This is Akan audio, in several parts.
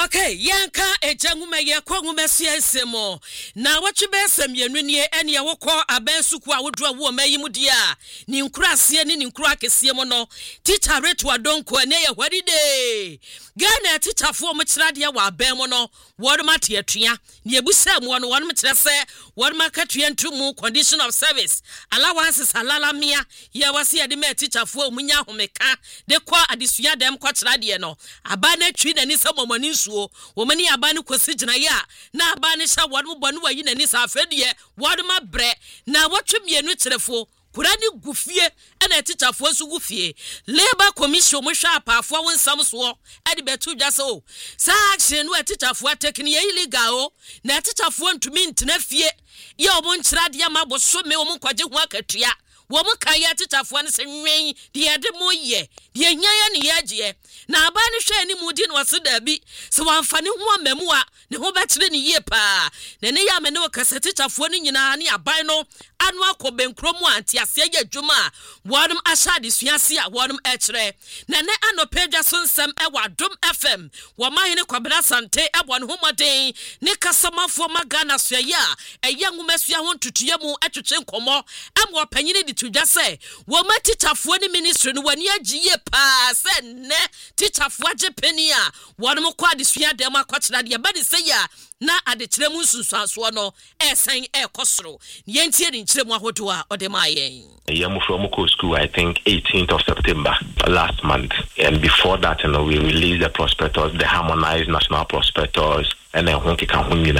Okay, yanka ejangume ye kwangume siensemo. Na wachibese myenunie eni ya wako abensuku wa udwa uo meyimu dia. Ni nkura siye ni nkura kesiemo no. Tita retu wa donko ene ya wadide. Gane tita fuwa mchiradia wa abemo no. Waduma tiyetuya. Ni ebuse mwano waduma tirase. Waduma katuyentumu condition of service. Allowances halala mia. Ya wasi ya dime tita fuwa umunya humeka. Dekwa adisuya dem kwa chiradia no. Abane chwine nisa momoninsu. Womani abani kwesijina ya. Na abani sha waduma bwanu wa yine nisa afedye. Waduma bre. Na watu mienu tirefo. Kurani gufie ena teacher fo su gufie labor commission mo hwa apafo won samso edi betu dwase o sa action we teacher fo taking ye illegal o na teacher fo ntumi ntena fie ye obo nkyirade ya maboso me omo kwaje ho akatua wo mo kan ya teacher fo ne se nwen de de mo ye de nyaya ne yaje na aba ne hwe ani mudi no wase da bi se wamfa ne ho amamu a ne ho bekyere ne ye pa na ne ya me ne wakasa teacher fo ne nyina ne aban no anu akobenkromu antiase ye dwuma wonum ashade suase a wonum ekere na ne anopedwa sonsem ewadom FM wo mahene kwabena sante ebon homoden ne kasamafo magana soye a eyangumasua ho ntutuye mu atwetwe nkomo amwo panyine ditudwa se wo ma teacherfo ne ministry no wani agiye pa se ne teacherfo agepeni a wonum kwade sua dem akwakira de badi se ya na adekire mu nsunsuaso no esen ekosoro yentie ni nkyire mu ahodo a odemayen from school, I think 18th of September last month. And before that, we released the prospectus, the harmonized national prospectus, and then currently,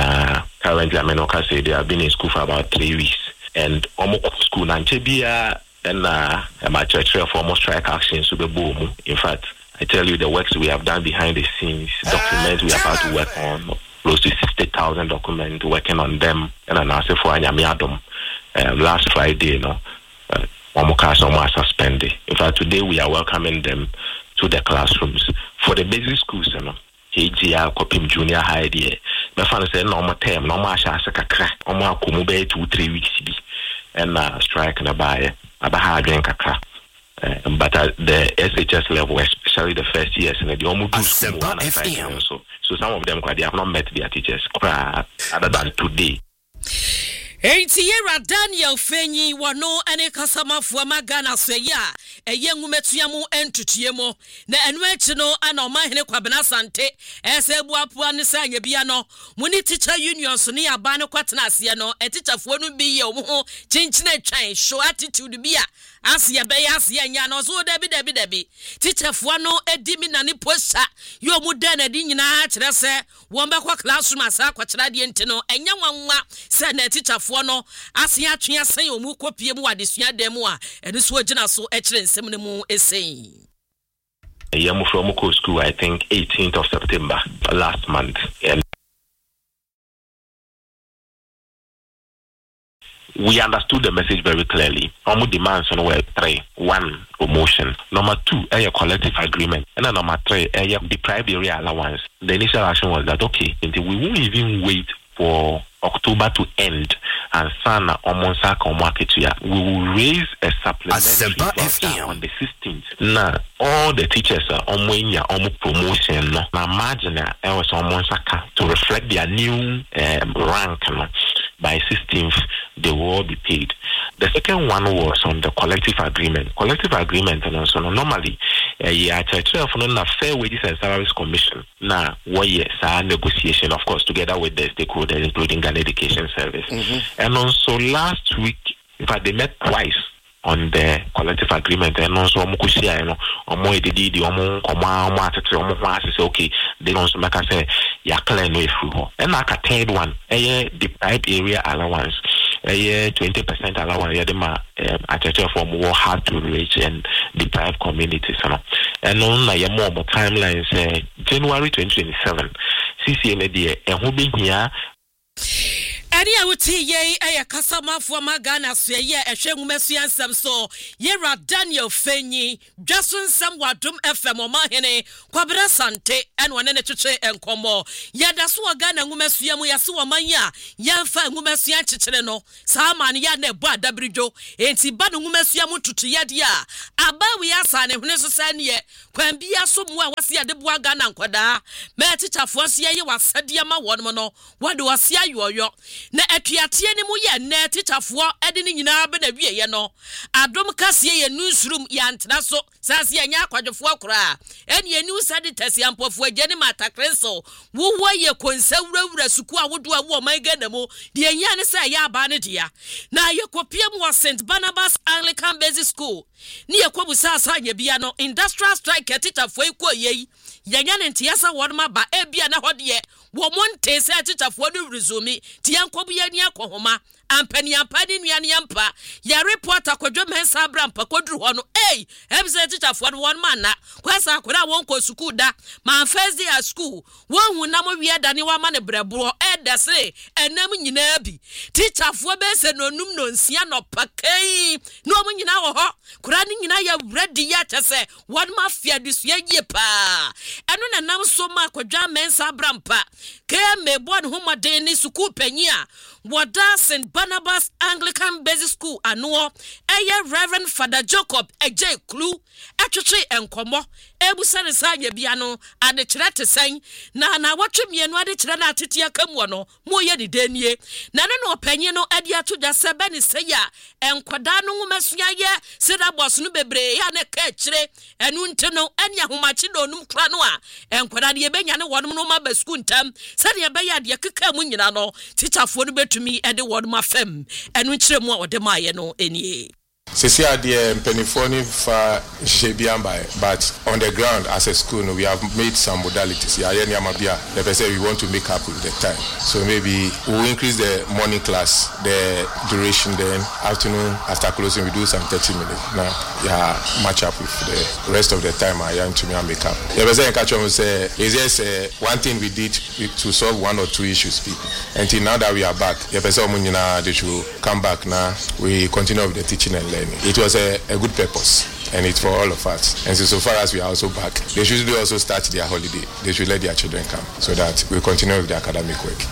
I say they have been in school for about 3 weeks. And school, Nanchebia, and my church for almost strike action, super boom. In fact, I tell you the works we have done behind the scenes, documents we have had to work on, close to 60,000 documents, working on them, and I say for Anyamiadom last Friday, suspended. In fact, today we are welcoming them to the classrooms for the basic schools. KGR, Kopim Junior High, there. My father said, normal term, normal shasaka, normal kumube 2-3 weeks, and strike and a buyer, a drink kakra. But at the SHS level, especially the first years, and the almost so some of them they have not met their teachers other than today. Eitiera Daniel Fenyi wano ene kasama fuama gana soya eyengu metuyamu entutiemo na enwechi no ana omahene kwabena sante esebu apua ne sanye bia no muni teacher union so ne abane kwatena ase no teacher fo no bi ye omo chinchine twan show attitude bia asiya be asiya nya no so dabi teacher fo no edimi na ne posta yo mu da na di nyina kire se won be kwa classroom asa kwakira de enti no enya wanwa se na teacher no asia twia sen omu kopie mu adesua dem a eno so agina so ekire nsem ne mu esen from school, I think 18th of September last month. And we understood the message very clearly. Our demands were 3. 1, promotion. Number 2, a collective agreement. And then number 3, a deprived area allowance. The initial action was that, okay, we won't even wait for October to end and Sana Omonsaka market here. We will raise a supplementary on the 16th. Now, all the teachers are on promotion. Now, imagine I was Omonsaka to reflect their new rank. By 16th, they will all be paid. The second one was on the collective agreement. Collective agreement, and also normally, a fair wages and salaries commission. Now, negotiation, of course, together with the stakeholders, including Ghana Education Service. And also last week, in fact, they met twice on the collective agreement, and also okay, they also make us say, and like a third one, a deprived area allowance. 20% allowance at from war hard to reach and deprived communities. And on more timelines, January 2027, CCLA and who be here. Area wuti ye aya kasama fo magana so ye ehwe ngumesu yansam so Yera Daniel Fenyi Jason Sam Wadum FM omahene kwabra sante en wane ne twetwe enkomo yeda so Ghana ngumesu yamu yase womanya yamfa ngumesu yan kyekere no saa man ya na ebu adabridwo enti ba no ngumesu yamu tutu yede a aba wi asa ne hune so sane kwan bia so mu a wase yade bu Ghana nkoda ma teachafo so ye wasade ma won no wade wase ayoyo na atuatie ni mu ye na teachafo ede ni nyina be na wieye no adom kase ye newsroom ya ntena so sase ye nya akwadwofo akora eni ye news editors ya mpofo agene matakrenso wo ye konsawurawura suku awodo a wo man Ghana mu de enya ne say ya aba ne dia na ye kopiem wa St Barnabas Anglican Basic School ni ye kobusa asanya bia no industrial strike teachafo iko ye yenya ne ntiasa wodma ba ebia na hode wo monte se teachafo no resume ti yankobu ya ni akohoma ampani nuane yampa ya reporter kwadwo mensa abrampa koduru ho no ebse teachafo no won mana kwasa akora won ko school da man first day at school won hu na mo wi adane wa ma ne brebro edase enam nyina bi teachafo be se no num no nsia no pakai no mo nyina wo ho kora ni nyina ya ready ya tese won ma fia disua gie pa eno na nam so ma kwadwa mensa abrampa ke mebo ne ho moden ni school panyi a Wada St Barnabas Anglican Basic School ano Reverend Father Jacob Eje Klu atwetwe enkomo ebusane sanya bia no ade kyerɛ te san na watwemie no ade kyerɛ na atete akamu no mo ye de danie na no opanyi no ade ato da se bani seya enkoda no ngumasua ye syllabus no bebre ya ne ka kyerɛ enu nte no anya homachi do num kra no a enkoda de benya ne wonum no ma ba school ntam se de be ya de keka mu nyina no teacherfo no betumi ede wonum afam enu kyerɛ mu a ode maaye no enie Sisi adie mpenifoni fa jebiamba, but on the ground as a school we have made some modalities. The person we want to make up with the time. So maybe we'll increase the morning class, the duration, then afternoon after closing we do some 30 minutes. Now match up with the rest of the time I am to make up. The person catch on say is just one thing we did to solve one or two issues. Until now that we are back, the person they should come back now. We continue with the teaching and learning. It was a good purpose, and it's for all of us. And so far as we are also back, they should also start their holiday. They should let their children come so that we continue with the academic work.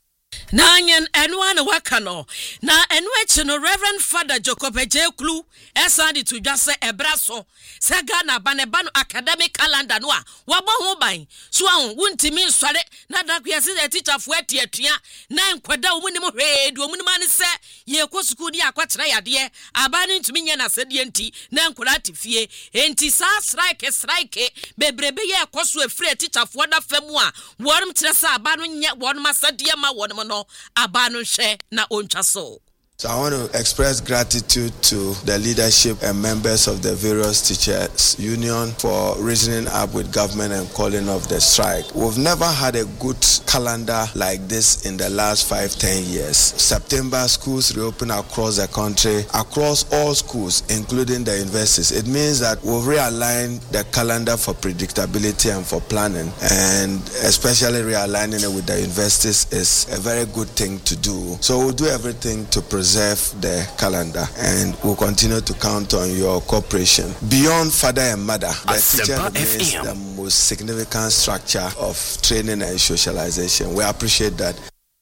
Nanyen enwana wakano na enweche no Reverend Father Jacob Eje Klu esandi to just ebraso se Ghana banebano academic calendar no a wabo ho ban so ahun wuntimi nsware na dakwese the teacher fo atiatua na enkwada omuni mo hwedu omuni mane se ye ko school di akwakyere yade abane ntumi nya na sede enti na enkwada atifie enti sa strike bebrebe ye koso afre teacher fo da famu a worum kire sa abano nya wonum asade ma wonum no abano hwe na ontwa so. So I want to express gratitude to the leadership and members of the various teachers union for reasoning up with government and calling off the strike. We've never had a good calendar like this in the last 5-10 years. September, schools reopen across the country, across all schools, including the universities. It means that we've realigned the calendar for predictability and for planning, and especially realigning it with the universities is a very good thing to do. So we'll do everything to preserve the calendar, and we'll continue to count on your cooperation. Beyond father and mother, the teacher remains the most significant structure of training and socialization. We appreciate that.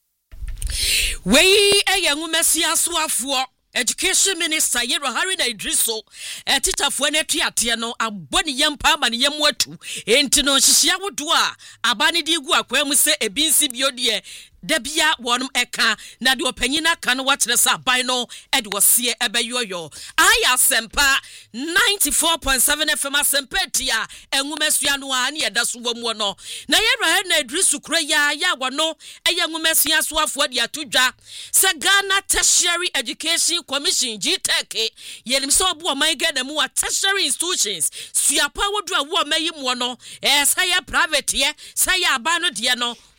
We young Messia Swafuo. Education Minister Yero Harina Idriso, teacher for Netiatiano, a bonny young palm and yam watu, Entino Shishiawo Dua, Abani Digua, Quemu say a binsi biodie. Debia wonum eka na de opanyina kan watire sa ban no edwosie ebeyoyo aya sempa 94.7 FM sempa tia enwumesua no a ne eda so wom no na yɛrɛ na Idrisu kura ya wono enwumesua so afo de atodwa se Ghana Tertiary Education Commission GTEC yenim so obo oman Ghana mu wa tertiary institutions suapa wodu a wo mayi mu no say private ye say abano de no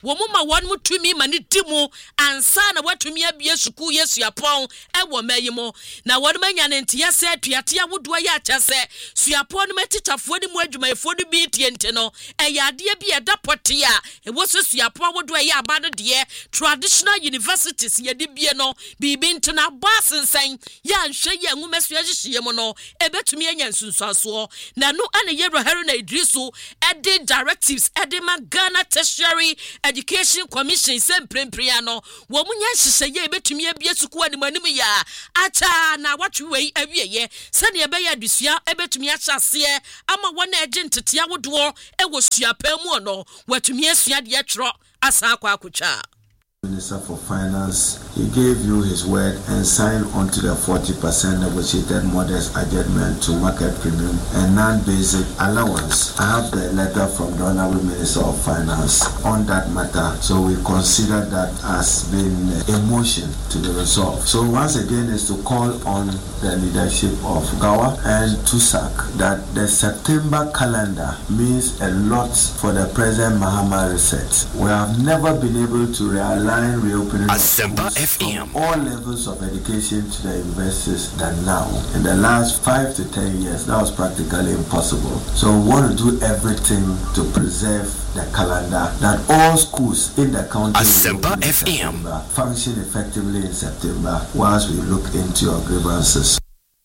wo mu ma won mu tumi ma ne timu ansa na watumi abie suku yesuapon wo mayimo na won manya ne ntia se tuate awodo ya kyase suapon no matitafo ni mu adwumayefo no bi tiente no eyade bi eda pote a ewo suapon awodo ya aba no de traditional universities yedi bie no bibi ntena basensan ya nhwe ya nwumasu agyehye mo no ebetumi anya nsunsuaso na no ana Yero Haruna Idrisu edi directives edi Ghana Tertiary Education Commission semprempria no wo munya hyehye ye betumi abie suku animanim ya acha na watwe awieye sane ebe ya dusua ebetumi ahyase ama wona eje ntete awodo ewo suapa mu no watumi asua de atro asa akwa akutwa. Minister for Finance, he gave you his word and signed onto the 40% negotiated modest adjustment to market premium and non-basic allowance. I have the letter from the Honorable Minister of Finance on that matter, so we consider that as being a motion to be resolved. So once again is to call on the leadership of GAWA and TUSAC that the September calendar means a lot for the present Mahama reset. We have never been able to realize reopening of schools from all levels of education to the universities than now. In the last 5 to 10 years, that was practically impossible. So we want to do everything to preserve the calendar that all schools in the country will function effectively in September whilst we look into your grievances.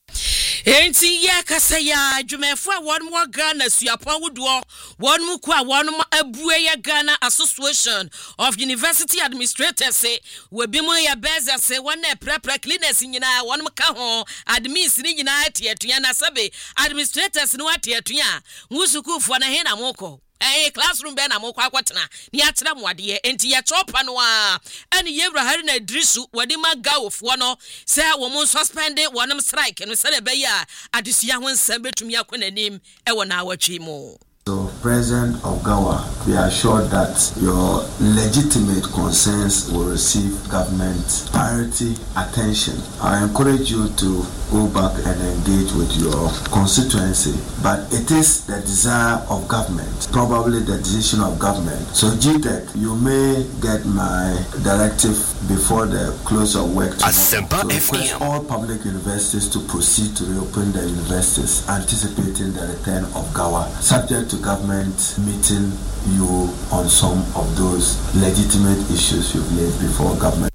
Enti ya kasaya adwumefo won mo Ghana suapon wodo won mu kwa won abue ya Ghana Association of University Administrators say we bi mo ya beza say won na prepare cleaners nyina won ka ho admins ni nyina atietua na sabe administrators no atietua musukufo na he na moko classroom be na moko akwatena ni atira muade enti ya chopa no a ani Yero Haruna Idrisu wadi magawofo no say wo mo suspend wonam strike no say be ya adesua ho nsam betumi akonanim e wona awatwi mu. So, President of GAWA, be assured that your legitimate concerns will receive government priority attention. I encourage you to go back and engage with your constituency, but it is the desire of government, probably the decision of government. So, GTEC, you may get my directive before the close of work tomorrow to request all public universities to proceed to reopen their universities, anticipating the return of GAWA, subject to government meeting you on some of those legitimate issues you've laid before government.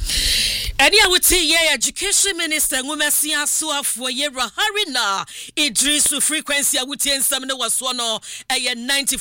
Eni awuti ye education minister ngumesi aso for Yero Haruna Idrisu frequency awuti ensam ne waso no eye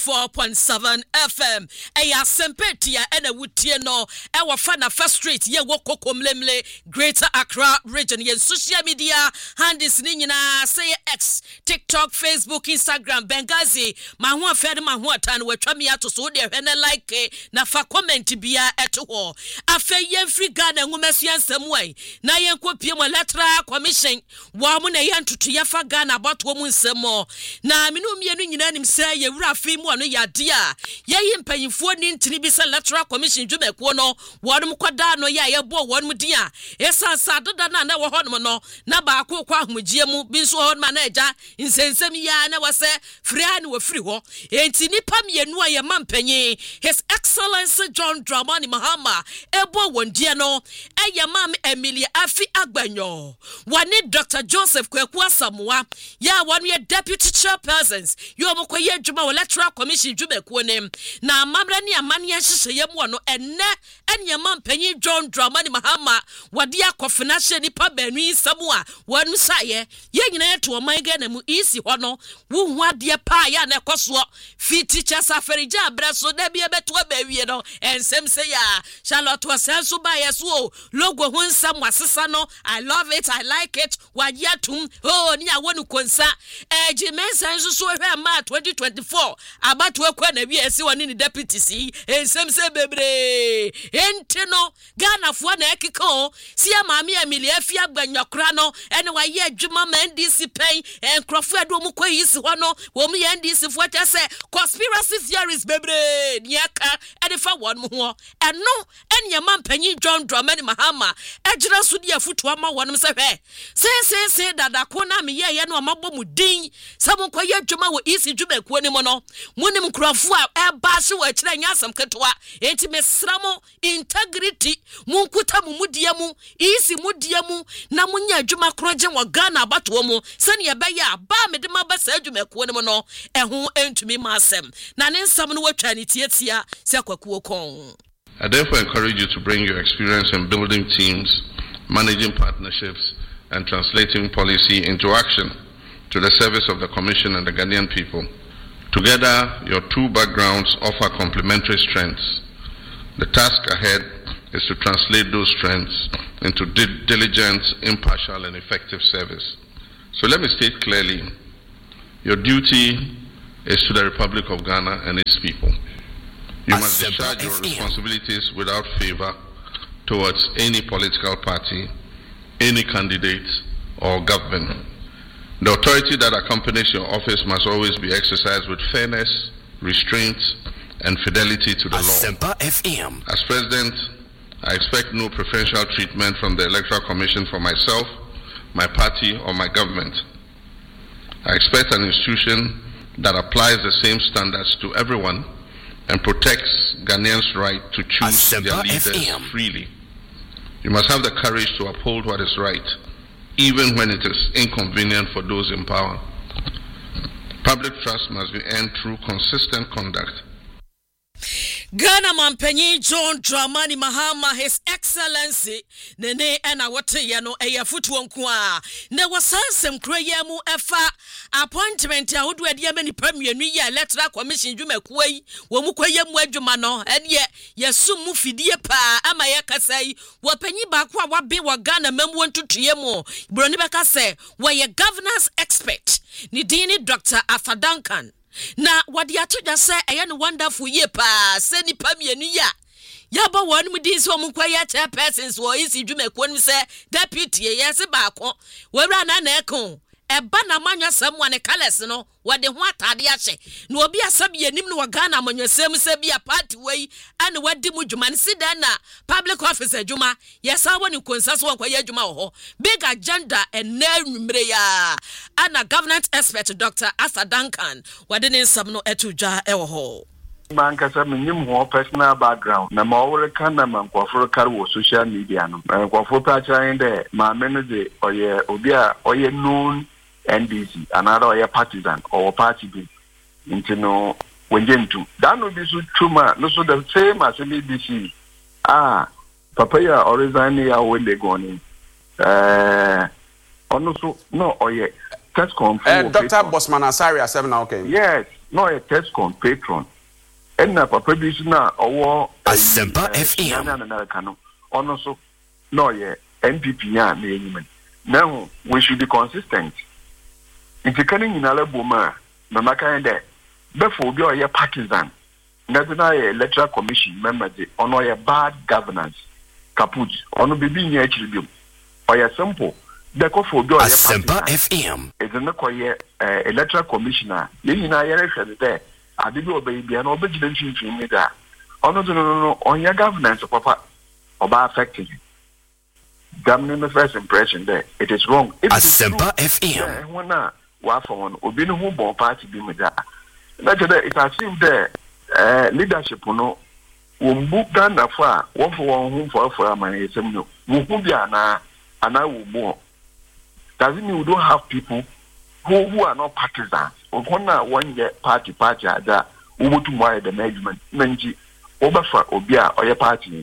94.7 FM eye asempetia ena wutie no e wafa na first street ye wo kokomlemle Greater Accra region ye social media handles ni nyina say X TikTok Facebook Instagram Benghazi ma ho afede ma ho atan watwa me ato so de hwe na like na fa comment bia eto ho afa ye free Ghana ngumesi Samuel na yenkopie mo electoral commission wa mu na yentutu yafa Ghana abato mu nsemo na menu mienu nyina nim se ye wura fi mu ano yade a ye mpanyimfo ni ntini bi se electoral commission dwumekuo no wonum koda no ya ye bo wonum din a esansa doda na wo honum no na ba ko kwa ahomgie mu bi nso honum na eja nsensem ya na wase fria ni wafiri ho enti nipa mienu a ye mampanyi His Excellency John Dramani Mahama ebo wondie no eye Mam Emilia Afi Agbanyo wani Dr. Joseph Kweku Asamoah ya wani ye deputy chairpersons yo mokoye adwuma wo electoral commission dwumekuo nem na amamra ni amane ahyehyɛ yam no enne mampanyi John Dramani Mahama wade akofina hye nipa banu isamu a wanu saye ye nyina yeto oman na mu isi hɔ no wo hu ade pa ya na ekoso fi teachers aferija abraso da bia beto abawie no ensem se ya Charlotte wasenso ba yeso logo ho nsam wasesa no I love it, I like it wagiatum ni awonu konsa ejimensa nso so hwe ma 2024 abato akwa na bi esi woni ni deputy si ensem se bebre ente no Ghana fo na ekiko si amaami Emilia Afi Agbanyokra no ene wa ye adwuma ma NDC pen enkrofo ado mu kwayisi ho no wo mu ye NDC fo ta se conspiracy theories bebre niaka ene fa won mu ho eno ene mampanyi John Dramani Mahama ejira so dia futu ama wonom se hwe se dada ko na me ye no amabɔ mu din se mo koye adwuma wo isi dwuma kuo ni mo no munim nkrofo a eba se wo akira nya asam ketoa enti mesra mo integrity munkuta mu mudia mu isi mudia mu na munya adwuma kroje wo Ghana abato mu se ne be ya ba me de ma ba sa adwuma kuo ni mo no eho entumi ma asem na ne nsam no watwa ne tietia se kwakuo kon. I therefore encourage you to bring your experience in building teams, managing partnerships, and translating policy into action to the service of the Commission and the Ghanaian people. Together, your two backgrounds offer complementary strengths. The task ahead is to translate those strengths into diligent, impartial, and effective service. So let me state clearly, your duty is to the Republic of Ghana and its people. You must discharge your responsibilities without favor towards any political party, any candidate, or government. The authority that accompanies your office must always be exercised with fairness, restraint, and fidelity to the law. As President, I expect no preferential treatment from the Electoral Commission for myself, my party, or my government. I expect an institution that applies the same standards to everyone and protects Ghanaians' right to choose their leaders freely. You must have the courage to uphold what is right, even when it is inconvenient for those in power. Public trust must be earned through consistent conduct. Ghana Mampenyi John Dramani Mahama, His Excellency, Nene ena wote yano eya futu wankua. Ne wasansem kreye mu efa appointment ya hudu ediye meni premier ya electoral commission jume kwei wamu kweye mu edjuma no enye yesu mu fidie pa ama ye kasai wapenyi bakwa wabe wa Ghana memu wantutuye mu broni beka se waye governance expert ni dini Dr. Arthur Duncan. Na wadi atuja se eyani wonderful ye pa se ni pamienu ya yaba wonu mudi so mu kwaya chairpersons wo isi dwuma kwonu se deputy ye se baako wura na ekon eba na manwasam wane kales no wade ho atade ahye na obi asab yenim no wa Ghana manwasam se bia party wei ane wadi mu dwuma ne sida na public office adwuma yesa woni konsaso wankwaya adwuma ho big agenda and nwumre ya ana governance expert Dr. Arthur Duncan wade ne nsam no etudwa ewo ho Mankasa minim ho personal background na mawore kana mankwaforo kar wo social media no mankwaforo pa chan de ma menede oye obi a oye known NDC another oye partisan or party bi intino wenjentu that no be so tuma no so the same as NDC papa ya orizani ya wele goni ono so no oye test confirm Dr. Bosman Asari asem na okay yes no a test patron na papa bi na owo Asempa FM na kanu ono so no ye NPP ya na enyim now we should be consistent if you can nyinala boma na maka ende before obi oye partisan na electoral commission member de ono ye bad governance kaput ono bibi nya achiribim oye simple the ko for obi oye Asempa FM is na koye electoral commissioner nyina ye rehwe de adibi obey bia na obegide ntwintwin da ono no onya governance papa oba affecting damn the first impression there it is wrong if Asempa FM when wa for obi no hu bon party bi me da na jeda it has seemed there leadership no wombu Ghana for a won for won hu for amanesem no wo hu bia na wo bu doesn't mean we don't have people who are not partisans or one year party ada ubutu mwa the management menji obafa obia oye party.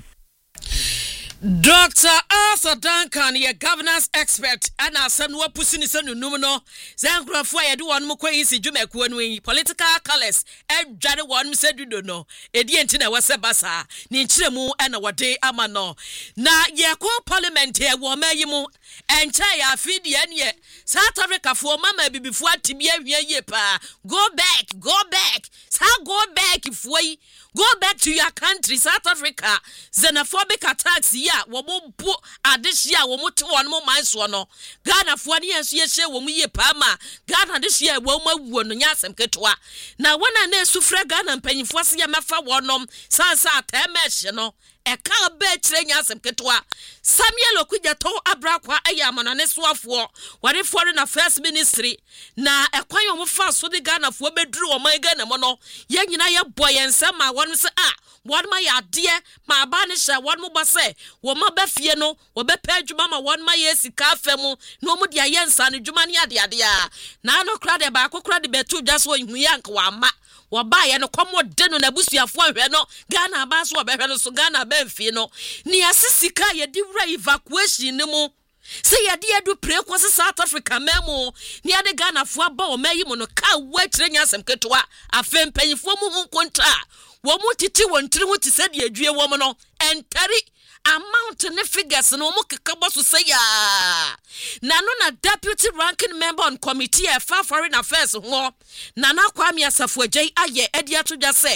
Dr. Arthur Duncan, your governance expert, and our son were pushing his son no. Zangrafua, I do one more crazy Jumequan political colors, and Johnny one said you don't know. Edientina was a bassa, Ninchemu and our day amano. Na Yako parliament here, Womayimu, and Chaya feed the end South Africa for Mamma before Tibia yepa. Go back, sa go back if we go back to your country, South Africa. Xenophobic attacks, yeah, wobo adehia wo mote won mo manso no Ghana fo ne yenso ye hye wo mu ye paama Ghana dehia wo ma wuo no nya asem ketwa na wona na esufra Ghana mpanyimfo se ye mefa wonom sansa atemehye no eka be kire nya asem ketwa Samuel Okudjato abrakwa ayamanane soafo ware foreign affairs ministry na ekwan yo mo fa so de Ghana fo beduru wo man Ghana mo no ye nyina ye boyensa ma won se won ma ya de ma ba ne hye won mo ba se wo ma ba fie no wo be pa adwuma ma won ma ye sika afemu no mo de ayensa ne dwuma ne ade ade a na no kra de ba kokra de betu dwaso hu yank wa ma wo ba ye no komo de no na busuafo ahwe no Ghana ba so obehwe no so Ghana ba mfie no ni asisika ye di wura evacuation ne mu se ye de edu pre ko South Africa memo ni ade Ghana fo aba o mayi mu no ka wa kire nya asem ketwa afem panyifo mu hu kontra wo mu titi won tiri hu ti se de adue wo mu no entari amount ne figures no mo kekabo so say ya na no na deputy ranking member on committee for foreign affairs ho na na Kwame Asafo Agye aye edi atodwa say